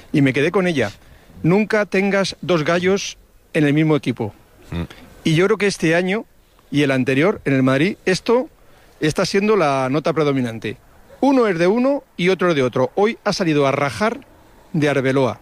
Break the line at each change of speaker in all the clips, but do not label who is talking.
y me quedé con ella. Nunca tengas dos gallos en el mismo equipo. Y yo creo que este año y el anterior, en el Madrid, esto está siendo la nota predominante. Uno es de uno y otro es de otro. Hoy ha salido a rajar de Arbeloa.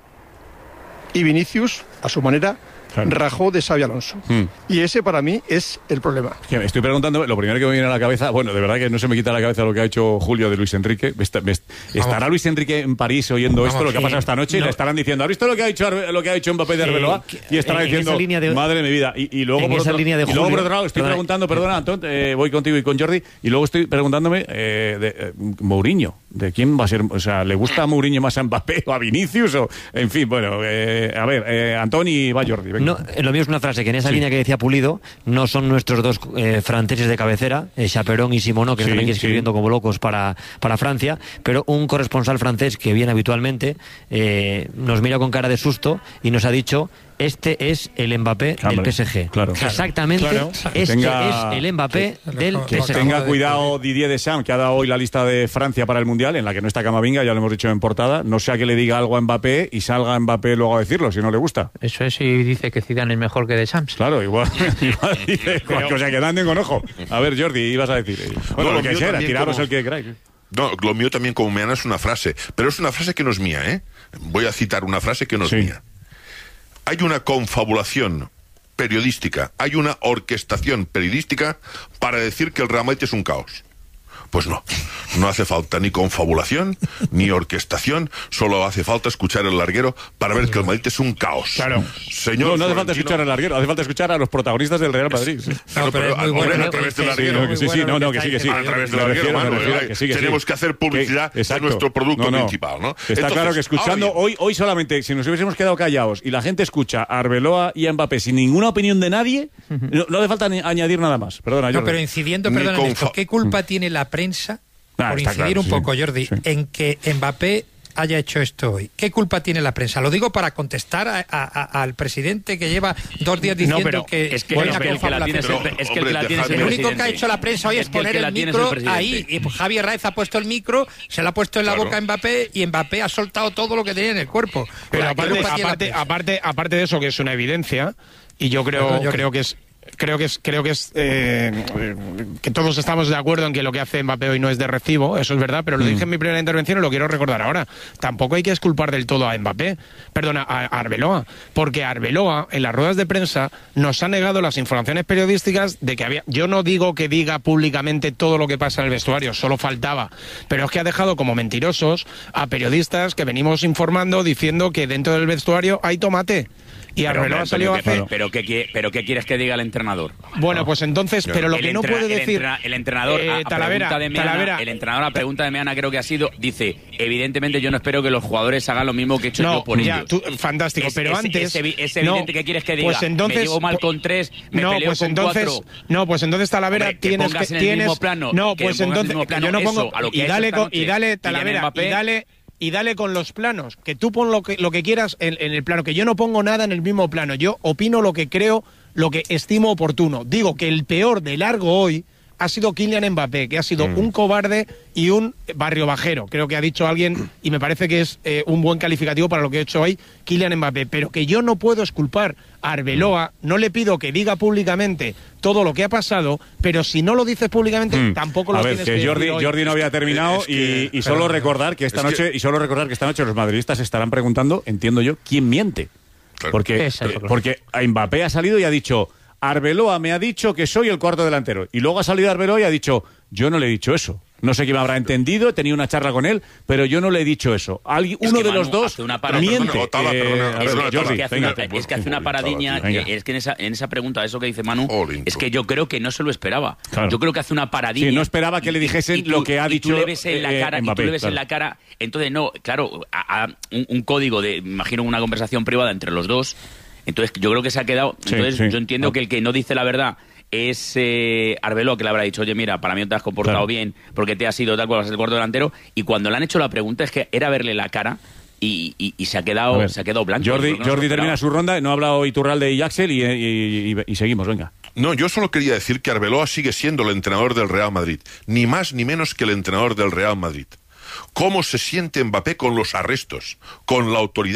Y Vinicius, a su manera, rajó de Xabi Alonso. Y ese para mí es el problema.
Me estoy preguntando, lo primero que me viene a la cabeza, bueno, de verdad que no se me quita la cabeza lo que ha hecho Julio de Luis Enrique. ¿Estará Luis Enrique en París oyendo esto, lo que ha pasado esta noche? No. Y le estarán diciendo, ¿has visto lo que ha hecho Mbappé de Arbeloa? Y estará diciendo, madre de mi vida. Y luego, por otro lado, estoy preguntando, perdona, Antón, voy contigo y con Jordi, y luego estoy preguntándome de Mourinho. ¿De quién va a ser? O sea, ¿le gusta a Mourinho más a Mbappé o a Vinicius? O, en fin, bueno, a ver, Antón y va Jordi. Venga.
No, lo mío es una frase que en esa línea que decía Pulido, no son nuestros dos franceses de cabecera, Chaperón y Simonó, que están aquí escribiendo como locos para Francia, pero un corresponsal francés que viene habitualmente nos mira con cara de susto y nos ha dicho: este es el Mbappé del PSG.
Claro.
Exactamente, es el Mbappé del PSG.
Tenga cuidado Didier Deschamps, que ha dado hoy la lista de Francia para el Mundial, en la que no está Camavinga, ya lo hemos dicho en portada, no sea que le diga algo a Mbappé y salga Mbappé luego a decirlo, si no le gusta.
Eso es, y dice que Zidane es mejor que Deschamps.
Claro, igual dice, o sea, que anden con ojo. A ver, Jordi, ibas a decir. Bueno, lo que sea, tiraros el que queráis.
No, lo mío también como meana es una frase, pero es una frase que no es mía, ¿eh? Voy a citar una frase que no es mía. Hay una confabulación periodística, hay una orquestación periodística para decir que el Real Madrid es un caos. Pues no hace falta ni confabulación ni orquestación, solo hace falta escuchar el larguero para ver que el Madrid es un caos.
Claro.
Señor,
no hace falta escuchar el larguero, hace falta escuchar a los protagonistas del Real Madrid.
Claro, pero es muy bueno a través del larguero.
Que sí.
A través del larguero, tenemos que hacer publicidad de nuestro producto principal, ¿no?
Está entonces, claro que escuchando, hoy solamente, si nos hubiésemos quedado callados y la gente escucha a Arbeloa y a Mbappé sin ninguna opinión de nadie, no hace falta añadir nada más. Perdona, Jordi.
No, pero incidiendo, perdona, en esto, ¿qué culpa tiene la prensa, por incidir un poco, Jordi, en que Mbappé haya hecho esto hoy? ¿Qué culpa tiene la prensa? Lo digo para contestar al presidente que lleva 2 días diciendo que
es que el
único que ha hecho la prensa hoy es poner el micro ahí, y Javier Raez ha puesto el micro, se lo ha puesto en la boca a Mbappé y Mbappé ha soltado todo lo que tenía en el cuerpo.
Pero aparte de eso, que es una evidencia, y yo creo que es que todos estamos de acuerdo en que lo que hace Mbappé hoy no es de recibo, eso es verdad, pero lo dije en mi primera intervención y lo quiero recordar ahora. Tampoco hay que exculpar del todo a Mbappé, perdona, a Arbeloa, porque Arbeloa en las ruedas de prensa nos ha negado las informaciones periodísticas de que había... Yo no digo que diga públicamente todo lo que pasa en el vestuario, solo faltaba, pero es que ha dejado como mentirosos a periodistas que venimos informando diciendo que dentro del vestuario hay tomate. Y Arbeloa salió a hacer...
¿Pero qué quieres que diga el entrenador?
Bueno, pues entonces, pero lo que no puede decir...
El entrenador, el entrenador a pregunta de Meana creo que ha sido, dice, evidentemente yo no espero que los jugadores hagan lo mismo que he hecho yo por ellos.
Fantástico, pero antes...
Es evidente que quieres que diga,
pues entonces,
me llevo mal con 3, me peleo con 4...
No, pues entonces, Talavera, tienes que...
En el mismo plano,
no, pues entonces, yo no pongo... Y dale, Talavera, y dale con los planos, que tú pon lo que quieras en el plano, que yo no pongo nada en el mismo plano, yo opino lo que creo, lo que estimo oportuno. Digo que el peor de largo hoy ha sido Kylian Mbappé, que ha sido un cobarde y un barrio bajero, creo que ha dicho alguien, y me parece que es un buen calificativo para lo que ha hecho hoy Kylian Mbappé, pero que yo no puedo exculpar a Arbeloa, no le pido que diga públicamente todo lo que ha pasado, pero si no lo dices públicamente, tampoco lo tienes que decir.
Jordi no había terminado y solo recordar que esta noche los madridistas estarán preguntando, entiendo yo, quién miente. Claro. Porque a Mbappé ha salido y ha dicho: Arbeloa me ha dicho que soy el cuarto delantero. Y luego ha salido Arbeloa y ha dicho: yo no le he dicho eso. No sé quién me habrá entendido, he tenido una charla con él, pero yo no le he dicho eso. Uno de los dos miente.
Es que hace una paradiña, es que en esa pregunta, eso que dice Manu, es que yo creo que no se un paradiña. Claro. Yo creo que hace una paradiña.
Sí, no esperaba que le dijesen lo que ha dicho.
Tú le ves en la cara,
Mbappé,
y tú le ves en la cara. Entonces, no, claro, un código de, imagino, una conversación privada entre los dos. Entonces, yo creo que se ha quedado. Entonces, yo entiendo que el que no dice la verdad es Arbeloa, que le habrá dicho: oye, mira, para mí no te has comportado bien porque te has ido tal cual, vas a ser el cuarto delantero. Y cuando le han hecho la pregunta, es que era verle la cara. Y se ha quedado blanco.
Jordi termina su ronda, no ha hablado Iturralde y Axel y seguimos, venga.
No, yo solo quería decir que Arbeloa sigue siendo el entrenador del Real Madrid, ni más ni menos que el entrenador del Real Madrid. ¿Cómo se siente Mbappé con los arrestos, con la autoridad?